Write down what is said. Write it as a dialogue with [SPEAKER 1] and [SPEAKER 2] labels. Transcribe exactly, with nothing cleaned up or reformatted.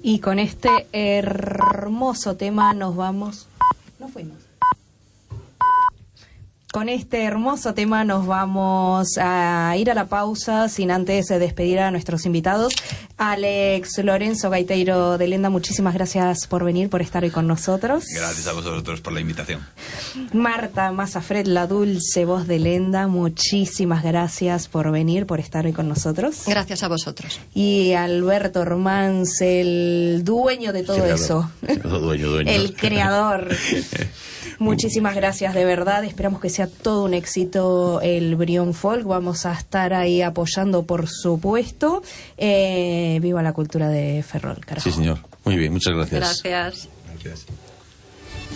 [SPEAKER 1] Y con este hermoso tema nos vamos... No fuimos. Con este hermoso tema nos vamos a ir a la pausa sin antes despedir a nuestros invitados. Alex Lorenzo, gaitero de Lenda, muchísimas gracias por venir, por estar hoy con nosotros.
[SPEAKER 2] Gracias a vosotros por la invitación.
[SPEAKER 1] Marta Mazafred, la dulce voz de Lenda, muchísimas gracias por venir, por estar hoy con nosotros.
[SPEAKER 3] Gracias a vosotros.
[SPEAKER 1] Y Alberto Romans, el dueño de todo
[SPEAKER 4] Creador.
[SPEAKER 1] eso.
[SPEAKER 4] Dueño, dueño.
[SPEAKER 1] El creador. Muchísimas gracias, de verdad. Esperamos que sea todo un éxito el Brión Folk. Vamos a estar ahí apoyando, por supuesto. Eh, viva la cultura de Ferrol, carajo.
[SPEAKER 4] Sí, señor. Muy bien, muchas gracias.
[SPEAKER 3] Gracias.
[SPEAKER 2] Gracias.